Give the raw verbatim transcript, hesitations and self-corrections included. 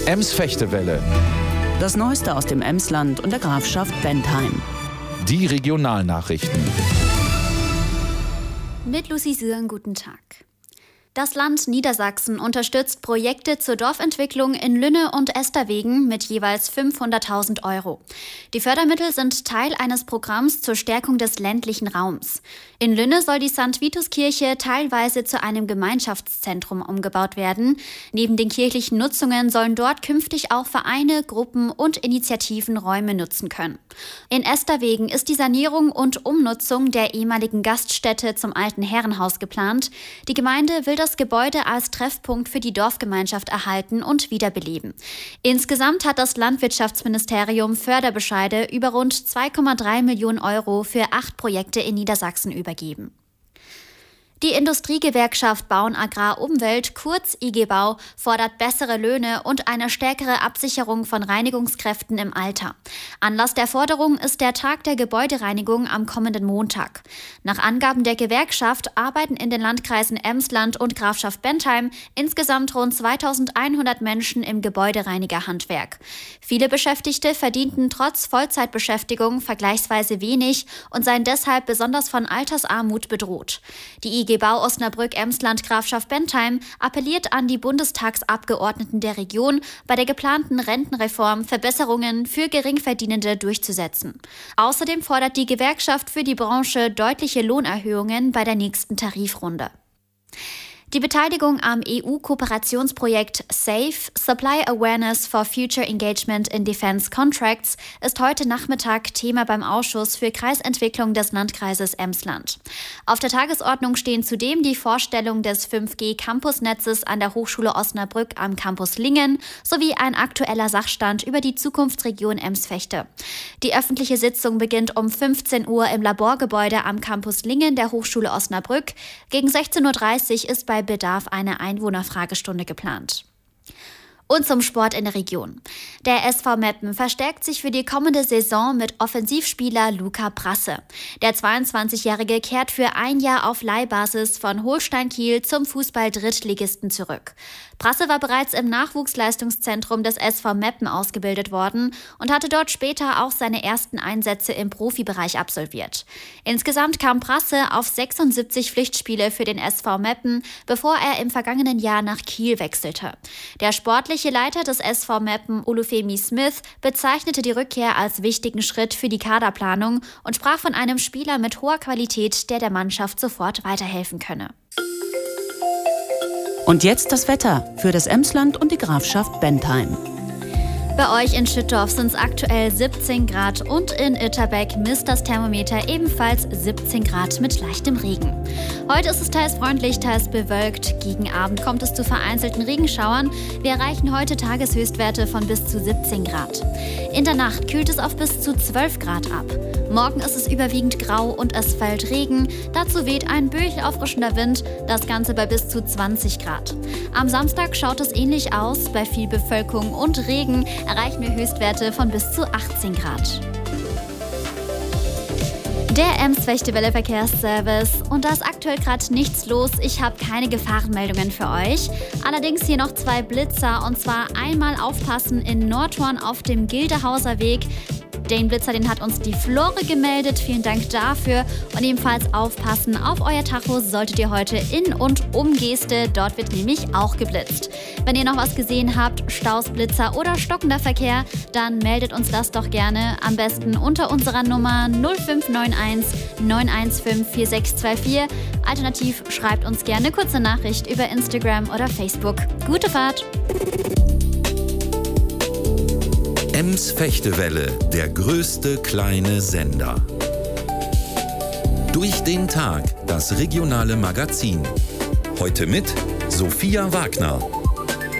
Ems-Fechtewelle. Das Neueste aus dem Emsland und der Grafschaft Bentheim. Die Regionalnachrichten. Mit Lucy Süren, guten Tag. Das Land Niedersachsen unterstützt Projekte zur Dorfentwicklung in Lünne und Esterwegen mit jeweils fünfhunderttausend Euro. Die Fördermittel sind Teil eines Programms zur Stärkung des ländlichen Raums. In Lünne soll die Sankt Vitus-Kirche teilweise zu einem Gemeinschaftszentrum umgebaut werden. Neben den kirchlichen Nutzungen sollen dort künftig auch Vereine, Gruppen und Initiativen Räume nutzen können. In Esterwegen ist die Sanierung und Umnutzung der ehemaligen Gaststätte zum alten Herrenhaus geplant. Die Gemeinde will das Gebäude als Treffpunkt für die Dorfgemeinschaft erhalten und wiederbeleben. Insgesamt hat das Landwirtschaftsministerium Förderbescheide über rund zwei Komma drei Millionen Euro für acht Projekte in Niedersachsen übergeben. Die Industriegewerkschaft Bauen Agrar Umwelt, kurz I G Bau, fordert bessere Löhne und eine stärkere Absicherung von Reinigungskräften im Alter. Anlass der Forderung ist der Tag der Gebäudereinigung am kommenden Montag. Nach Angaben der Gewerkschaft arbeiten in den Landkreisen Emsland und Grafschaft Bentheim insgesamt rund zweitausendeinhundert Menschen im Gebäudereinigerhandwerk. Viele Beschäftigte verdienten trotz Vollzeitbeschäftigung vergleichsweise wenig und seien deshalb besonders von Altersarmut bedroht. Die I G Bau Osnabrück-Emsland Grafschaft Bentheim appelliert an die Bundestagsabgeordneten der Region, bei der geplanten Rentenreform Verbesserungen für Geringverdienende durchzusetzen. Außerdem fordert die Gewerkschaft für die Branche deutliche Lohnerhöhungen bei der nächsten Tarifrunde. Die Beteiligung am E U-Kooperationsprojekt SAFE, Supply Awareness for Future Engagement in Defense Contracts, ist heute Nachmittag Thema beim Ausschuss für Kreisentwicklung des Landkreises Emsland. Auf der Tagesordnung stehen zudem die Vorstellung des fünf G Campusnetzes an der Hochschule Osnabrück am Campus Lingen sowie ein aktueller Sachstand über die Zukunftsregion Ems-Fechte. Die öffentliche Sitzung beginnt um fünfzehn Uhr im Laborgebäude am Campus Lingen der Hochschule Osnabrück. Gegen sechzehn Uhr dreißig ist bei Bedarf eine Einwohnerfragestunde geplant. Und zum Sport in der Region. Der S V Meppen verstärkt sich für die kommende Saison mit Offensivspieler Luca Prasse. Der zweiundzwanzigjährige kehrt für ein Jahr auf Leihbasis von Holstein Kiel zum Fußball-Drittligisten zurück. Prasse war bereits im Nachwuchsleistungszentrum des S V Meppen ausgebildet worden und hatte dort später auch seine ersten Einsätze im Profibereich absolviert. Insgesamt kam Prasse auf sechsundsiebzig Pflichtspiele für den S V Meppen, bevor er im vergangenen Jahr nach Kiel wechselte. Der sportliche Leiter des S V Meppen, Olufemi Smith, bezeichnete die Rückkehr als wichtigen Schritt für die Kaderplanung und sprach von einem Spieler mit hoher Qualität, der der Mannschaft sofort weiterhelfen könne. Und jetzt das Wetter für das Emsland und die Grafschaft Bentheim. Bei euch in Schüttorf sind es aktuell siebzehn Grad und in Itterbeck misst das Thermometer ebenfalls siebzehn Grad mit leichtem Regen. Heute ist es teils freundlich, teils bewölkt. Gegen Abend kommt es zu vereinzelten Regenschauern. Wir erreichen heute Tageshöchstwerte von bis zu siebzehn Grad. In der Nacht kühlt es auf bis zu zwölf Grad ab. Morgen ist es überwiegend grau und es fällt Regen. Dazu weht ein böig auffrischender Wind, das Ganze bei bis zu zwanzig Grad. Am Samstag schaut es ähnlich aus. Bei viel Bevölkerung und Regen erreichen wir Höchstwerte von bis zu achtzehn Grad. Der Ems-Fechtewelle Verkehrsservice. Und da ist aktuell gerade nichts los. Ich habe keine Gefahrenmeldungen für euch. Allerdings hier noch zwei Blitzer. Und zwar einmal aufpassen in Nordhorn auf dem Gildehauser Weg. Den Blitzer, den hat uns die Flore gemeldet. Vielen Dank dafür. Und ebenfalls aufpassen auf euer Tacho solltet ihr heute in und um Geeste. Dort wird nämlich auch geblitzt. Wenn ihr noch was gesehen habt, Staus, Blitzer oder stockender Verkehr, dann meldet uns das doch gerne. Am besten unter unserer Nummer null fünf neun eins neun eins fünf vier sechs zwei vier. Alternativ schreibt uns gerne eine kurze Nachricht über Instagram oder Facebook. Gute Fahrt! Ems-Fechtewelle, der größte kleine Sender. Durch den Tag, das regionale Magazin. Heute mit Sophia Wagner.